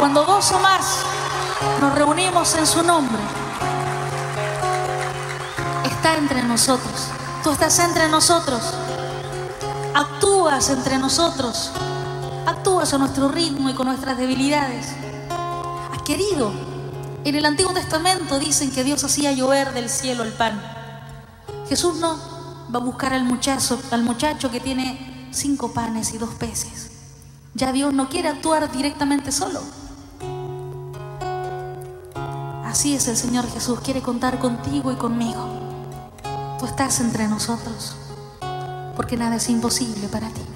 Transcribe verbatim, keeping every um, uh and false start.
cuando dos o más nos reunimos en su nombre, está entre nosotros. Tú estás entre nosotros, actúas entre nosotros, actúas a nuestro ritmo y con nuestras debilidades. Querido, en el Antiguo Testamento dicen que Dios hacía llover del cielo el pan. Jesús no va a buscar al muchacho, al muchacho que tiene cinco panes y dos peces. Ya Dios no quiere actuar directamente solo. Así es el Señor Jesús, quiere contar contigo y conmigo. Tú estás entre nosotros, porque nada es imposible para ti.